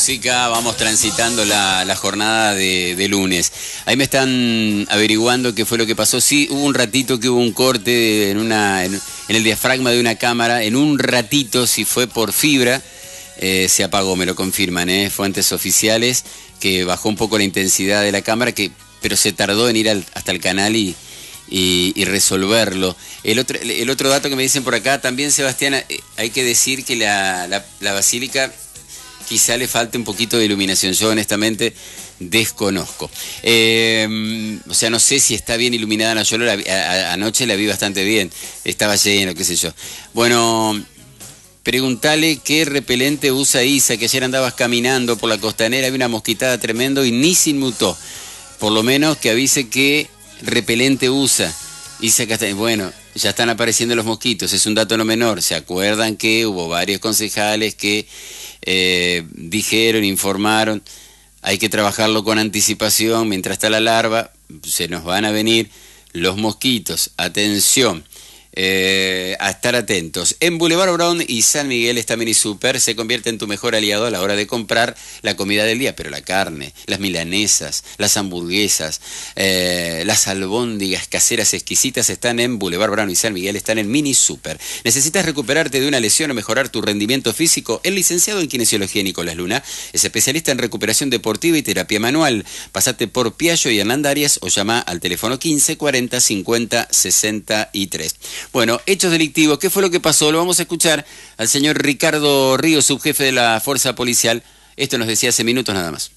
música, vamos transitando la jornada de lunes. Ahí me están averiguando qué fue lo que pasó. Sí, hubo un ratito que hubo un corte en el diafragma de una cámara. En un ratito, si fue por fibra, se apagó, me lo confirman, fuentes oficiales, que bajó un poco la intensidad de la cámara, pero se tardó en ir hasta el canal y resolverlo. El otro dato que me dicen por acá, también, Sebastián, hay que decir que la basílica quizá le falte un poquito de iluminación. Yo honestamente desconozco. O sea, no sé si está bien iluminada. Yo anoche la vi bastante bien. Estaba lleno, qué sé yo. Bueno, preguntale qué repelente usa Isa, que ayer andabas caminando por la costanera, había una mosquitada tremendo y ni se inmutó. Por lo menos que avise qué repelente usa. Isa Castañeda. Bueno, ya están apareciendo los mosquitos, es un dato no menor. ¿Se acuerdan que hubo varios concejales que dijeron, informaron, hay que trabajarlo con anticipación, mientras está la larva, se nos van a venir los mosquitos? Atención, a estar atentos. En Boulevard Brown y San Miguel está Mini Super, se convierte en tu mejor aliado a la hora de comprar la comida del día, pero la carne, las milanesas, las hamburguesas, las albóndigas caseras exquisitas están en Boulevard Brown y San Miguel, están en Mini Super. ¿Necesitas recuperarte de una lesión o mejorar tu rendimiento físico? El licenciado en Kinesiología Nicolás Luna es especialista en recuperación deportiva y terapia manual. Pasate por Piaggio y Hernán Arias o llama al teléfono 15 40 50 63. Bueno, hechos delictivos, ¿qué fue lo que pasó? Lo vamos a escuchar al señor Ricardo Ríos, subjefe de la Fuerza Policial. Esto nos decía hace minutos nada más.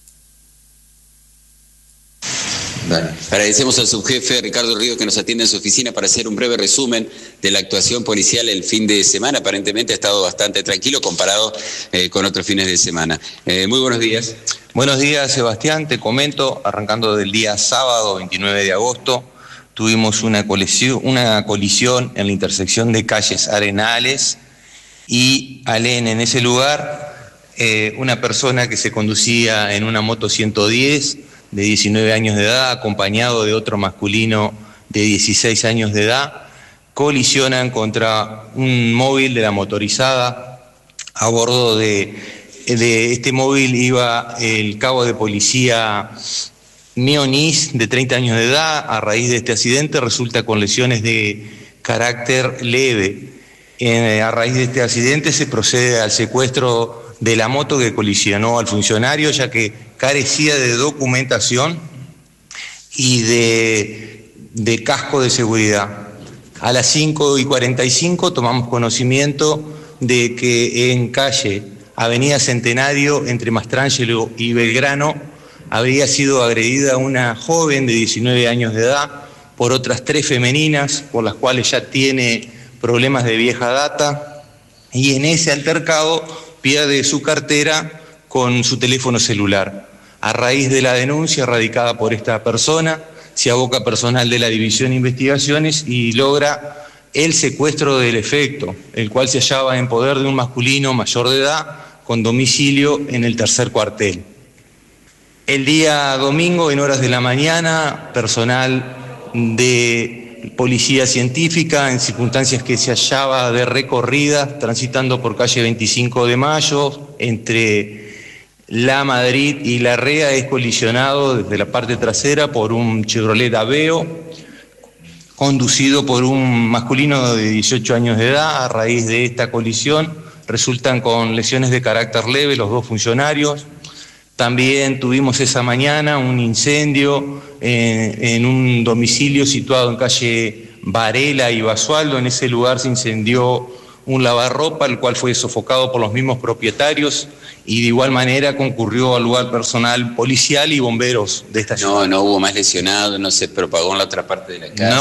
Bueno, agradecemos al subjefe Ricardo Ríos que nos atiende en su oficina para hacer un breve resumen de la actuación policial el fin de semana. Aparentemente ha estado bastante tranquilo comparado con otros fines de semana. Muy buenos días. Buenos días, Sebastián. Te comento, arrancando del día sábado 29 de agosto, tuvimos una colisión en la intersección de calles Arenales y Alén. En ese lugar, una persona que se conducía en una moto 110 de 19 años de edad, acompañado de otro masculino de 16 años de edad, colisionan contra un móvil de la motorizada. A bordo de este móvil iba el cabo de policía Mionis, de 30 años de edad. A raíz de este accidente resulta con lesiones de carácter leve. A raíz de este accidente se procede al secuestro de la moto que colisionó al funcionario, ya que carecía de documentación y de casco de seguridad. A las 5:45 tomamos conocimiento de que en calle Avenida Centenario, entre Mastrangelo y Belgrano, habría sido agredida una joven de 19 años de edad por otras 3 femeninas, por las cuales ya tiene problemas de vieja data, y en ese altercado pierde su cartera con su teléfono celular. A raíz de la denuncia radicada por esta persona, se aboca personal de la División de Investigaciones y logra el secuestro del efecto, el cual se hallaba en poder de un masculino mayor de edad con domicilio en el tercer cuartel. El día domingo, en horas de la mañana, personal de policía científica, en circunstancias que se hallaba de recorrida, transitando por calle 25 de Mayo, entre La Madrid y La Rea, es colisionado desde la parte trasera por un Chevrolet Aveo, conducido por un masculino de 18 años de edad. A raíz de esta colisión resultan con lesiones de carácter leve los 2 funcionarios. También tuvimos esa mañana un incendio en un domicilio situado en calle Varela y Basualdo. En ese lugar se incendió un lavarropa, el cual fue sofocado por los mismos propietarios, y de igual manera concurrió al lugar personal policial y bomberos de esta ciudad. No hubo más lesionados, no se propagó en la otra parte de la casa.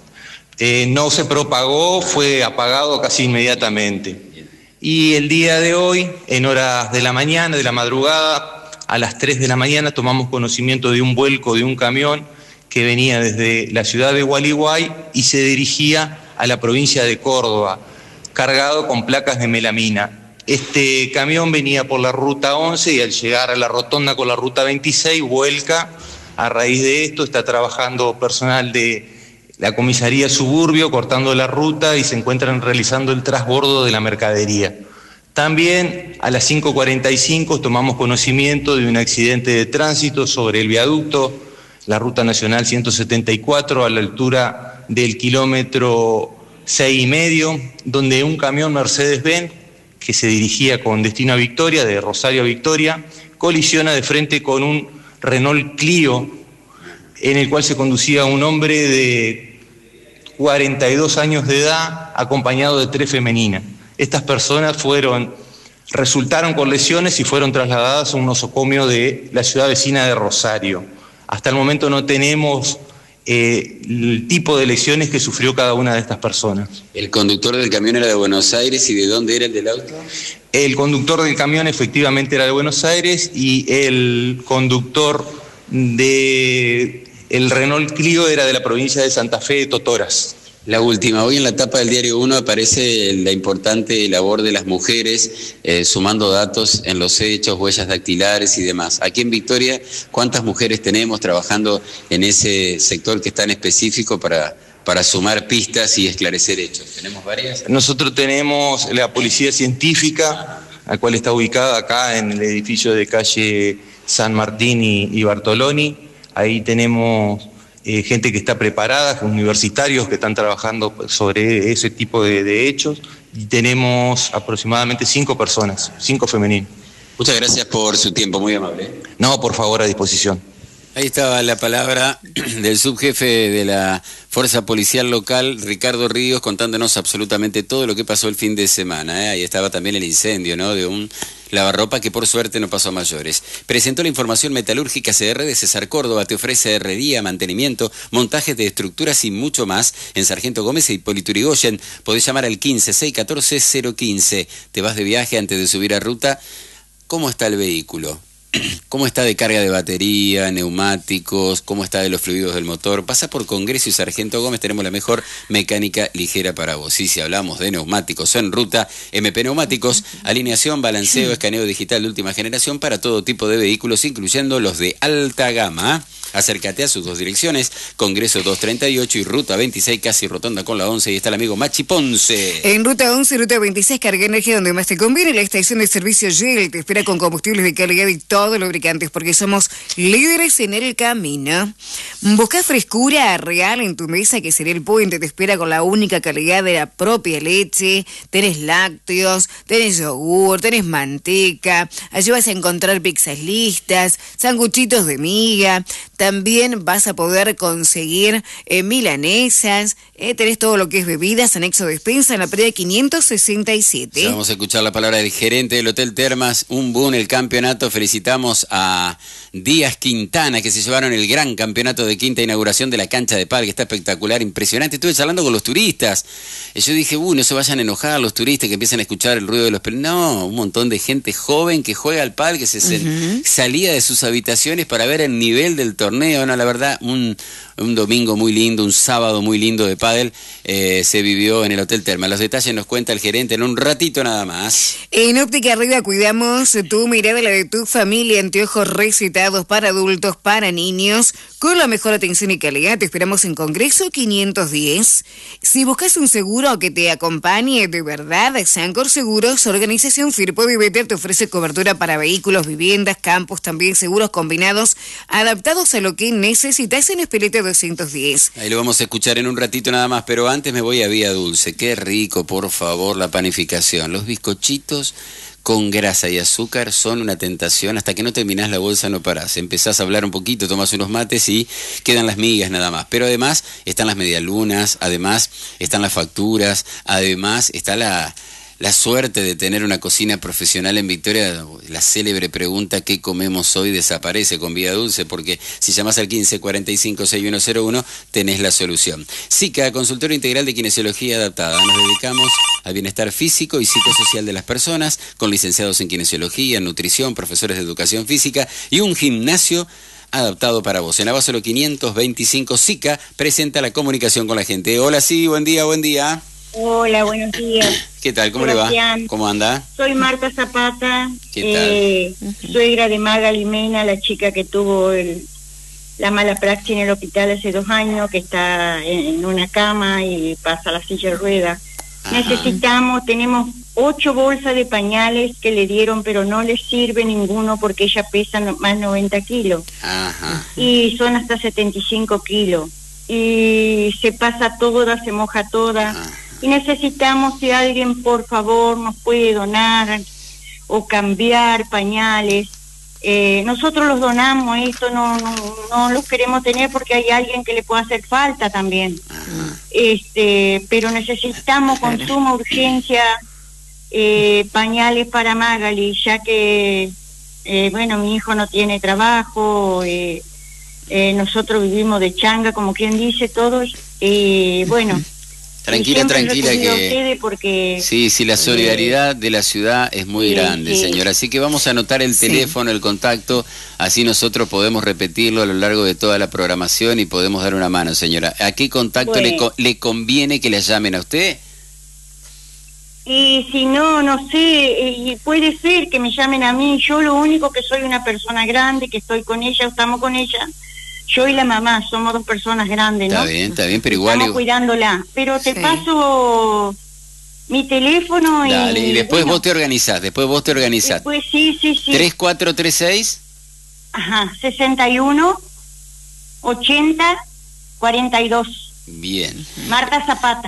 No se propagó, fue apagado casi inmediatamente. Y el día de hoy, en horas de la mañana, de la madrugada, a las 3 de la mañana, tomamos conocimiento de un vuelco de un camión que venía desde la ciudad de Gualeguay y se dirigía a la provincia de Córdoba, cargado con placas de melamina. Este camión venía por la ruta 11 y al llegar a la rotonda con la ruta 26 vuelca. A raíz de esto está trabajando personal de la comisaría Suburbio cortando la ruta y se encuentran realizando el transbordo de la mercadería. También a las 5:45 tomamos conocimiento de un accidente de tránsito sobre el viaducto, la Ruta Nacional 174, a la altura del kilómetro 6,5, donde un camión Mercedes-Benz que se dirigía con destino a Victoria, de Rosario a Victoria, colisiona de frente con un Renault Clio, en el cual se conducía un hombre de 42 años de edad, acompañado de 3 femeninas. Estas personas resultaron con lesiones y fueron trasladadas a un nosocomio de la ciudad vecina de Rosario. Hasta el momento no tenemos el tipo de lesiones que sufrió cada una de estas personas. ¿El conductor del camión era de Buenos Aires y de dónde era el del auto? El conductor del camión efectivamente era de Buenos Aires y el conductor del Renault Clio era de la provincia de Santa Fe de Totoras. La última, hoy en la tapa del Diario 1 aparece la importante labor de las mujeres, sumando datos en los hechos, huellas dactilares y demás. Aquí en Victoria, ¿cuántas mujeres tenemos trabajando en ese sector que es tan específico para sumar pistas y esclarecer hechos? ¿Tenemos varias? Nosotros tenemos la Policía Científica, la cual está ubicada acá en el edificio de calle San Martín y Bartoloni. Ahí tenemos gente que está preparada, universitarios que están trabajando sobre ese tipo de hechos, y tenemos aproximadamente 5 personas, 5 femeninos. Muchas gracias por su tiempo, muy amable. No, por favor, a disposición. Ahí estaba la palabra del subjefe de la Fuerza Policial Local, Ricardo Ríos, contándonos absolutamente todo lo que pasó el fin de semana. Ahí estaba también el incendio, ¿no?, de un lavarropa que por suerte no pasó a mayores. Presentó la información metalúrgica CR de César Córdoba. Te ofrece herrería, mantenimiento, montajes de estructuras y mucho más en Sargento Gómez e Hipólito Yrigoyen. Podés llamar al 15-614-015. Te vas de viaje antes de subir a ruta. ¿Cómo está el vehículo? ¿Cómo está de carga de batería, neumáticos? ¿Cómo está de los fluidos del motor? Pasa por Congreso y Sargento Gómez, tenemos la mejor mecánica ligera para vos. Y si hablamos de neumáticos en ruta, MP Neumáticos, alineación, balanceo, escaneo digital de última generación para todo tipo de vehículos, incluyendo los de alta gama. Acércate a sus 2 direcciones, Congreso 238 y Ruta 26, casi rotonda con la 11, y está el amigo Machi Ponce. En Ruta 11 y Ruta 26, carga energía donde más te conviene. La estación de servicio Shell te espera con combustibles de calidad y todos lubricantes, porque somos líderes en el camino. Busca frescura real en tu mesa, que sería el puente. Te espera con la única calidad de la propia leche. Tenés lácteos, tenés yogur, tenés manteca. Allí vas a encontrar pizzas listas, sanguchitos de miga. También vas a poder conseguir milanesas, tenés todo lo que es bebidas, anexo despensa en la Preda 567. Ya vamos a escuchar la palabra del gerente del Hotel Termas, un boom el campeonato. Felicitamos a Díaz Quintana, que se llevaron el gran campeonato de quinta inauguración de la cancha de pádel, que está espectacular, impresionante. Estuve charlando con los turistas, yo dije, no se vayan a enojar los turistas que empiezan a escuchar el ruido de los pelones. No, un montón de gente joven que juega al pádel, que salía de sus habitaciones para ver el nivel del torneo. No, la verdad, un domingo muy lindo, un sábado muy lindo de pádel se vivió en el Hotel Terma. Los detalles nos cuenta el gerente en un ratito nada más. En Óptica Arriba cuidamos tu mirada y la de tu familia. Anteojos recetados para adultos, para niños, con la mejor atención y calidad. Te esperamos en Congreso 510. Si buscas un seguro que te acompañe de verdad, Sancor Seguros, organización Firpo Viveter, te ofrece cobertura para vehículos, viviendas, campos, también seguros combinados, adaptados a lo que necesitas en Espeleta 210. Ahí lo vamos a escuchar en un ratito nada más, pero antes me voy a Vía Dulce. Qué rico, por favor, la panificación. Los bizcochitos con grasa y azúcar son una tentación. Hasta que no terminás la bolsa no parás. Empezás a hablar un poquito, tomás unos mates y quedan las migas nada más. Pero además están las medialunas, además están las facturas, además está la suerte de tener una cocina profesional en Victoria. La célebre pregunta ¿qué comemos hoy? Desaparece con Vía Dulce, porque si llamás al 15-45-6101 tenés la solución. SICA, consultorio integral de kinesiología adaptada. Nos dedicamos al bienestar físico y psicosocial de las personas, con licenciados en kinesiología, nutrición, profesores de educación física y un gimnasio adaptado para vos. En Abasolo 525, SICA presenta la comunicación con la gente. Hola, sí, buen día, buen día. Hola, buenos días. ¿Qué tal? ¿Cómo Sebastián. le va? ¿Cómo anda? Soy Marta Zapata, ¿Qué suegra de Maga Limena, la chica que tuvo la mala praxis en el hospital hace 2 años, que está en una cama y pasa la silla de ruedas. Tenemos 8 bolsas de pañales que le dieron, pero no le sirve ninguno porque ella pesa más 90 kilos. Ajá. Y son hasta 75 kilos. Y se pasa toda, se moja toda. Ajá. Y necesitamos si alguien, por favor, nos puede donar o cambiar pañales. Nosotros los donamos, esto no los queremos tener porque hay alguien que le pueda hacer falta también. Ajá. Pero necesitamos con suma urgencia pañales para Magali, ya que mi hijo no tiene trabajo, nosotros vivimos de changa, como quien dice, todos, bueno. Tranquila, que porque, sí, la solidaridad de la ciudad es muy grande, señora. Así que vamos a anotar el teléfono, el contacto, así nosotros podemos repetirlo a lo largo de toda la programación y podemos dar una mano, señora. ¿A qué contacto le conviene que la llamen a usted? Y si no sé, y puede ser que me llamen a mí. Yo lo único que soy una persona grande, que estoy con ella, estamos con ella. Yo y la mamá somos 2 personas grandes, ¿no? Está bien, pero igual... Estamos cuidándola. Pero te paso mi teléfono y... Dale, y después vos te organizás, Después sí. 3436... Ajá, 61 80 42. Bien. Marta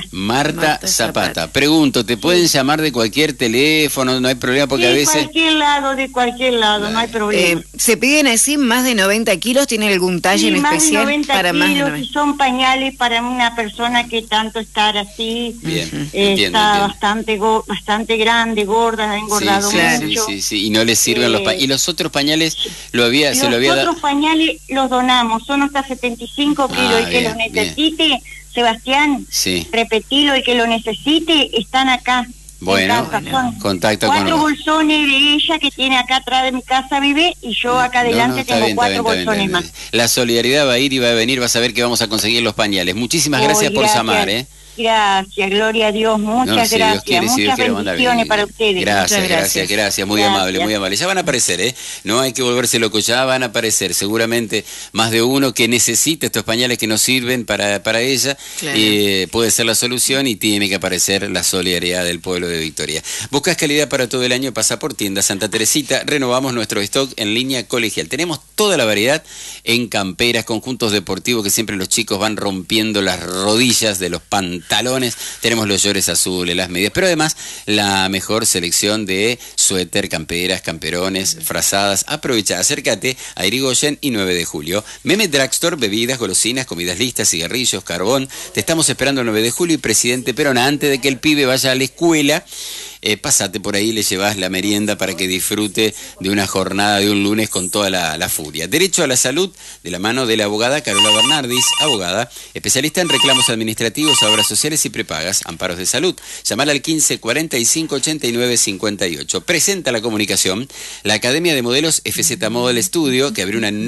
Zapata. Pregunto, ¿te pueden llamar de cualquier teléfono? No hay problema porque a veces... De cualquier lado, no hay problema. ¿Se piden así más de 90 kilos? ¿Tienen algún talle en especial? Para más de 90 kilos, y son pañales para una persona que tanto estar así. Bien, está bastante grande, gorda, ha engordado mucho. Sí, y no le sirven los pañales. ¿Y los otros pañales se lo había dado? Los otros pañales los donamos, son hasta 75 kilos, y que los necesite... Sebastián, repetilo, el que lo necesite, están acá. Bueno, contacto 4 bolsones de ella que tiene acá atrás de mi casa, vive, y yo acá adelante tengo 4 bolsones más. La solidaridad va a ir y va a venir, vas a ver que vamos a conseguir los pañales. Muchísimas gracias por llamar, Gracias, gloria a Dios, muchas gracias, muchas bendiciones para ustedes. Gracias, muy amable. Ya van a aparecer, no hay que volverse loco, ya van a aparecer seguramente más de uno que necesita estos pañales que nos sirven para ella, puede ser la solución y tiene que aparecer la solidaridad del pueblo de Victoria. Buscas calidad para todo el año, pasa por Tienda Santa Teresita, renovamos nuestro stock en línea colegial. Tenemos toda la variedad en camperas, conjuntos deportivos que siempre los chicos van rompiendo las rodillas de los pantalones. Tenemos los llores azules, las medias, pero además la mejor selección de suéter, camperas, camperones, frazadas. Aprovecha, acércate a Irigoyen y 9 de julio. Meme Drugstore, bebidas, golosinas, comidas listas, cigarrillos, carbón. Te estamos esperando el 9 de julio y Presidente Perón, antes de que el pibe vaya a la escuela. Pásate por ahí, le llevas la merienda para que disfrute de una jornada de un lunes con toda la furia. Derecho a la salud, de la mano de la abogada Carola Bernardis, abogada, especialista en reclamos administrativos, obras sociales y prepagas, amparos de salud. Llamala al 15 45 89 58. Presenta la comunicación la Academia de Modelos FZ Model Studio, que abrió un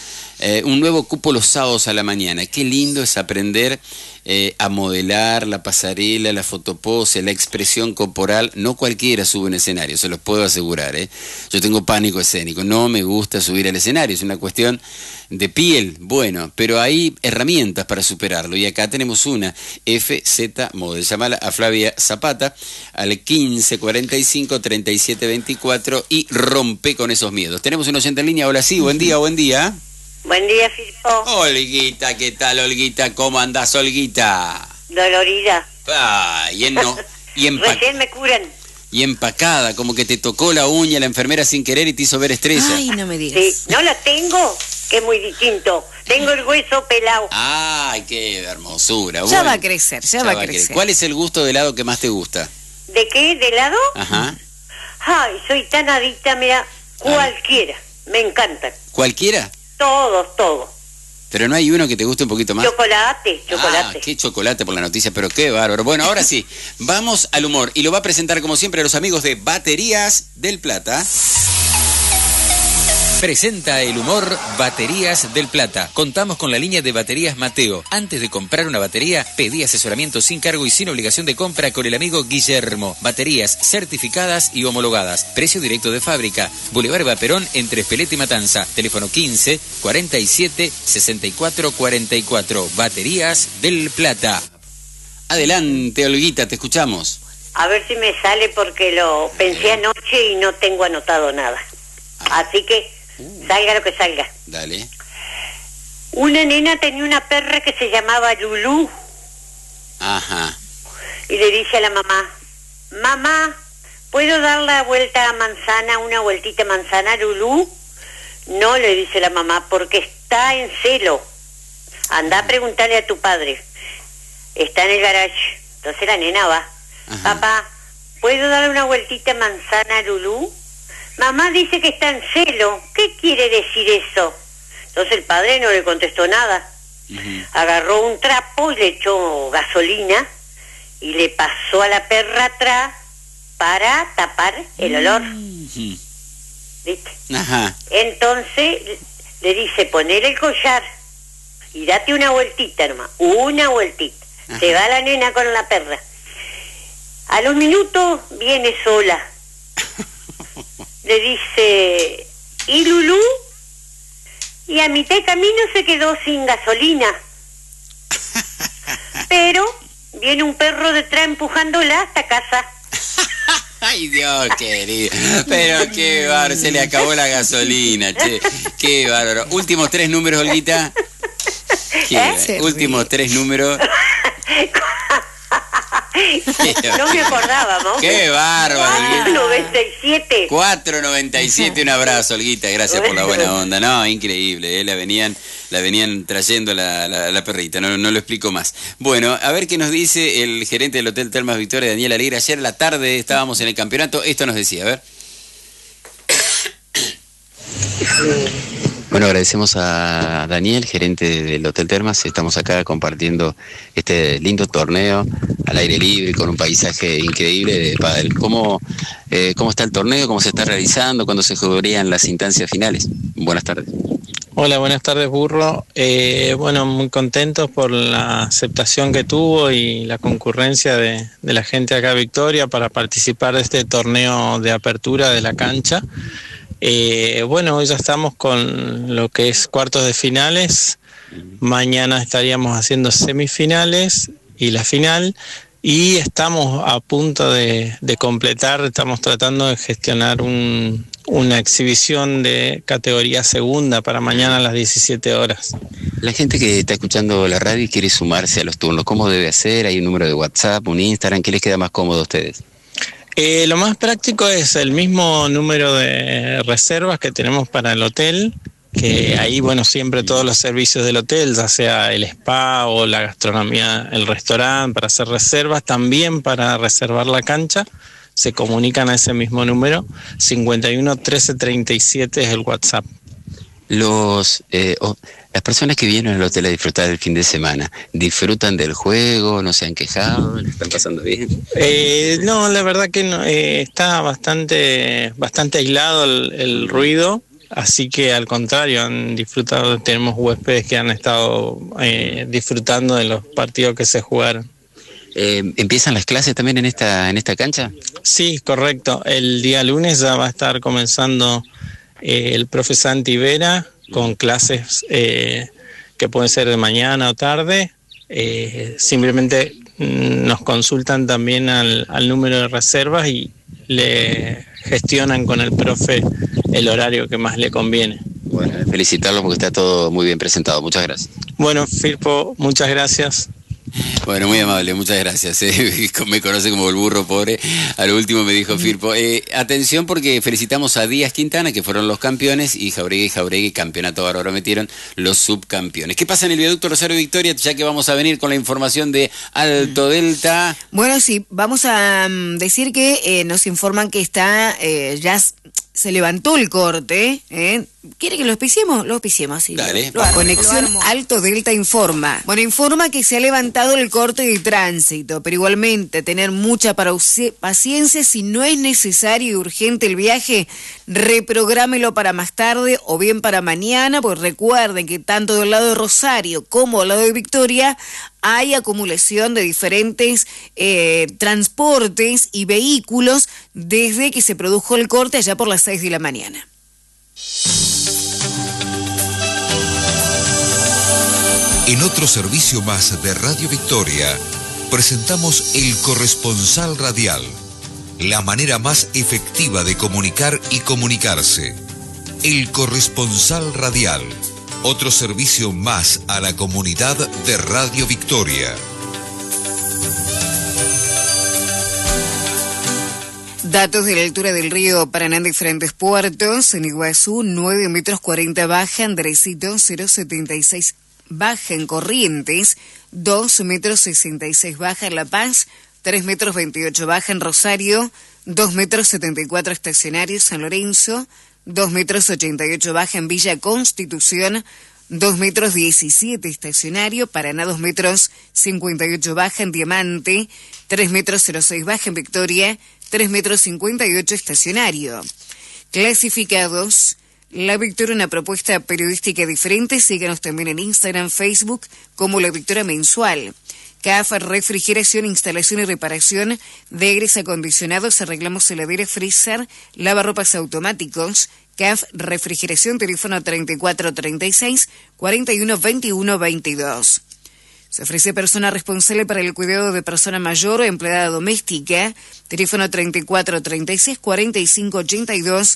nuevo cupo los sábados a la mañana. Qué lindo es aprender a modelar la pasarela, la fotopose, la expresión corporal. No cualquiera sube un escenario, se los puedo asegurar. Yo tengo pánico escénico, no me gusta subir al escenario, es una cuestión de piel, bueno, pero hay herramientas para superarlo y acá tenemos una, FZ Model. Llamala a Flavia Zapata al 15 45 37 24 y rompe con esos miedos. Tenemos un oyente en línea, hola, sí, buen día. Buen día, Filipo. Olguita, ¿qué tal, Olguita? ¿Cómo andás, Olguita? Dolorida. Recién me curan. Y empacada, como que te tocó la uña la enfermera sin querer y te hizo ver estrella. Ay, no me digas. Sí, no la tengo, que es muy distinto. Tengo el hueso pelado. Ay, qué hermosura. Ya va a crecer, ya va a crecer. ¿Cuál es el gusto de helado que más te gusta? ¿De qué? ¿De helado? Ajá. Ay, soy tan adicta, mira, cualquiera. Me encantan. ¿Cualquiera? Todos. Pero no hay uno que te guste un poquito más. Chocolate. Ah, qué chocolate por la noticia, pero qué bárbaro. Bueno, ahora sí, vamos al humor. Y lo va a presentar como siempre a los amigos de Baterías del Plata. Presenta el humor Baterías del Plata. Contamos con la línea de baterías Mateo. Antes de comprar una batería, pedí asesoramiento sin cargo y sin obligación de compra con el amigo Guillermo. Baterías certificadas y homologadas. Precio directo de fábrica. Boulevard Vaperón entre Espeleta y Matanza. Teléfono 15 47 64 44. Baterías del Plata. Adelante, Olguita, te escuchamos. A ver si me sale porque lo pensé anoche y no tengo anotado nada. Así que salga lo que salga. Dale. Una nena tenía una perra que se llamaba Lulú. Ajá. Y le dice a la mamá, mamá, ¿puedo dar la vuelta a manzana, una vueltita a manzana a Lulú? No, le dice la mamá, porque está en celo. Anda a preguntarle a tu padre. Está en el garage. Entonces la nena va. Ajá. Papá, ¿puedo dar una vueltita a manzana a Lulú? Mamá dice que está en celo. ¿Qué quiere decir eso? Entonces el padre no le contestó nada. Agarró un trapo y le echó gasolina y le pasó a la perra atrás para tapar el olor. ¿Viste? Ajá. Entonces le dice, ponele el collar y date una vueltita nomás, una vueltita. Ajá. Se va la nena con la perra. A los minutos viene sola. Le dice, ¿y Lulú? Y a mitad de camino se quedó sin gasolina. Pero viene un perro detrás empujándola hasta casa. Ay, Dios querido. Pero qué bárbaro, se le acabó la gasolina, che. Qué bárbaro. Últimos 3 números, Olguita. Últimos 3 números. No me acordábamos. Qué bárbaro, Olguita. 497. 497, un abrazo, Olguita, gracias por la buena onda. No, increíble, la venían trayendo la perrita, no lo explico más. Bueno, a ver qué nos dice el gerente del Hotel Termas Victoria, Daniel Alegre. Ayer en la tarde estábamos en el campeonato, esto nos decía, a ver. Bueno, agradecemos a Daniel, gerente del Hotel Termas. Estamos acá compartiendo este lindo torneo al aire libre con un paisaje increíble de pádel. ¿Cómo está el torneo? ¿Cómo se está realizando? ¿Cuándo se jugarían las instancias finales? Buenas tardes. Hola, buenas tardes, Burro. Bueno, muy contentos por la aceptación que tuvo y la concurrencia de la gente acá a Victoria para participar de este torneo de apertura de la cancha. Bueno, hoy ya estamos con lo que es cuartos de finales. Mañana estaríamos haciendo semifinales y la final. Y estamos a punto de completar, estamos tratando de gestionar una exhibición de categoría segunda para mañana a las 17 horas. La gente que está escuchando la radio y quiere sumarse a los turnos, ¿cómo debe hacer? ¿Hay un número de WhatsApp, un Instagram? ¿Qué les queda más cómodo a ustedes? Lo más práctico es el mismo número de reservas que tenemos para el hotel, que ahí, bueno, siempre todos los servicios del hotel, ya sea el spa o la gastronomía, el restaurante, para hacer reservas, también para reservar la cancha, se comunican a ese mismo número, 51 13 37 es el WhatsApp. Las personas que vienen al hotel a disfrutar del fin de semana, ¿disfrutan del juego? ¿No se han quejado? ¿Le están pasando bien? No, la verdad que no, está bastante aislado el ruido, así que al contrario, han disfrutado. Tenemos huéspedes que han estado disfrutando de los partidos que se jugaron. ¿Empiezan las clases también en esta cancha? Sí, correcto. El día lunes ya va a estar comenzando el profe Santi Vera con clases que pueden ser de mañana o tarde. Simplemente nos consultan también al número de reservas y le gestionan con el profe el horario que más le conviene. Bueno, felicitarlo porque está todo muy bien presentado. Muchas gracias. Bueno, Firpo, muchas gracias. Bueno, muy amable, muchas gracias. Me conoce como el burro pobre. A lo último me dijo Firpo. Atención porque felicitamos a Díaz Quintana, que fueron los campeones, y Jauregui, campeonato bárbaro, metieron los subcampeones. ¿Qué pasa en el viaducto Rosario Victoria? Ya que vamos a venir con la información de Alto Delta. Bueno, sí, vamos a decir que nos informan que está ya se levantó el corte. ¿Quiere que lo auspiciemos? Lo auspiciemos, sí. Dale. Conexión Alto Delta informa. Bueno, informa que se ha levantado el corte de tránsito, pero igualmente tener mucha paciencia. Si no es necesario y urgente el viaje, reprográmelo para más tarde o bien para mañana, pues recuerden que tanto del lado de Rosario como del lado de Victoria hay acumulación de diferentes transportes y vehículos desde que se produjo el corte allá por las 6 de la mañana. En otro servicio más de Radio Victoria, presentamos El Corresponsal Radial, la manera más efectiva de comunicar y comunicarse. El Corresponsal Radial, otro servicio más a la comunidad de Radio Victoria. Datos de la altura del río Paraná en diferentes puertos. En Iguazú, 9 metros 40 baja, Andresito, 0,76 baja en Corrientes, 2 metros 66 baja en La Paz, 3 metros 28 baja en Rosario, 2 metros 74 estacionario San Lorenzo, 2 metros 88 baja en Villa Constitución, 2 metros 17 estacionario, Paraná 2 metros 58 baja en Diamante, 3 metros 06 baja en Victoria, 3 metros 58 estacionario. Clasificados, La Victoria, una propuesta periodística diferente. Síganos también en Instagram, Facebook, como La Victoria Mensual. CAF, refrigeración, instalación y reparación de aires acondicionados, arreglamos heladeras, freezer, lavarropas automáticos. CAF, refrigeración, teléfono 3436 41 21 22. Se ofrece persona responsable para el cuidado de persona mayor o empleada doméstica. Teléfono 3436 45 82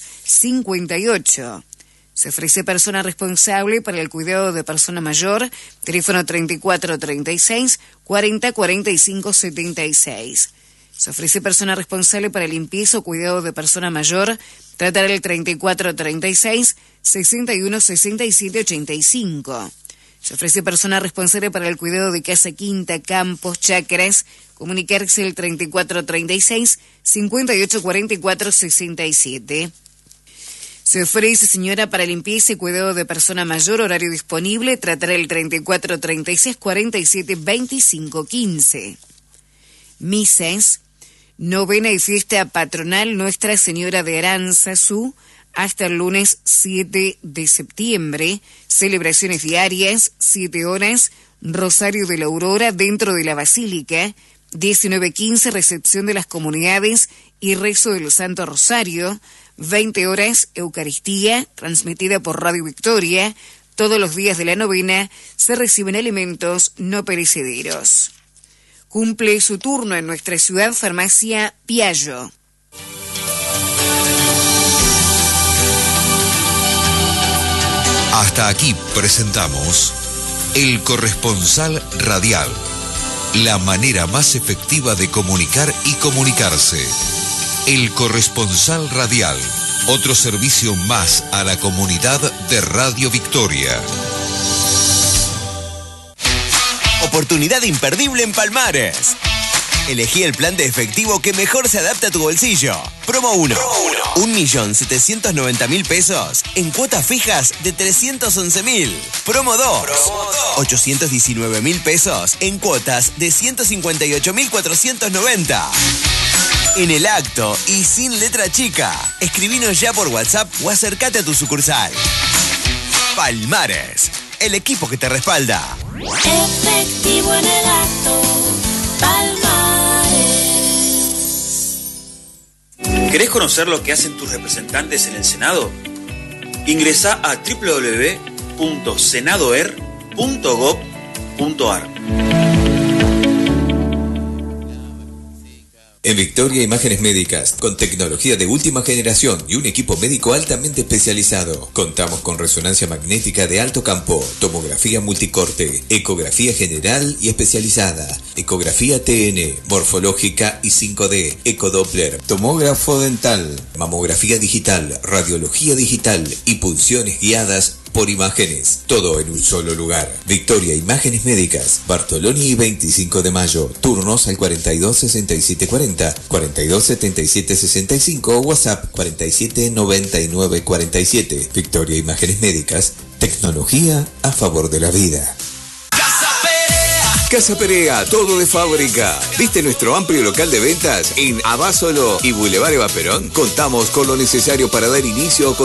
58. Se ofrece persona responsable para el cuidado de persona mayor. Teléfono 3436 40 45 76. Se ofrece persona responsable para limpieza o cuidado de persona mayor. Tratar el 3436 61 67 85. Se ofrece persona responsable para el cuidado de casa, quinta, campos, chacras. Comunicarse el 3436 58 44 67. Se ofrece señora para limpieza y cuidado de persona mayor, horario disponible. Tratará el 3436 47 25 15. Misas, novena y fiesta patronal Nuestra Señora de Aránzazu, hasta el lunes 7 de septiembre. Celebraciones diarias, 7 horas, Rosario de la Aurora dentro de la Basílica, 19:15, recepción de las comunidades y rezo del Santo Rosario, 20 horas, Eucaristía, transmitida por Radio Victoria. Todos los días de la novena se reciben alimentos no perecederos. Cumple su turno en nuestra ciudad Farmacia Piaggio. Hasta aquí presentamos El Corresponsal Radial, la manera más efectiva de comunicar y comunicarse. El Corresponsal Radial, otro servicio más a la comunidad de Radio Victoria. Oportunidad imperdible en Palmares. Elegí el plan de efectivo que mejor se adapta a tu bolsillo. Promo 1. 1.790.000 pesos en cuotas fijas de 311.000. Promo 2. 819.000 pesos en cuotas de 158.490. En el acto y sin letra chica. Escribinos ya por WhatsApp o acércate a tu sucursal. Palmares, el equipo que te respalda. Efectivo en el acto. Palmares. ¿Querés conocer lo que hacen tus representantes en el Senado? Ingresá a www.senadoer.gov.ar. En Victoria, imágenes médicas, con tecnología de última generación y un equipo médico altamente especializado. Contamos con resonancia magnética de alto campo, tomografía multicorte, ecografía general y especializada, ecografía TN, morfológica y 5D, ecodoppler, tomógrafo dental, mamografía digital, radiología digital y punciones guiadas por imágenes, todo en un solo lugar. Victoria, imágenes médicas, Bartoloni y 25 de mayo, turnos al 42 67 40, 42 77 65 o WhatsApp 47 99 47. Victoria, imágenes médicas, tecnología a favor de la vida. Casa Perea, todo de fábrica. ¿Viste nuestro amplio local de ventas en Abasolo y Boulevard Eva Perón? Contamos con lo necesario para dar inicio con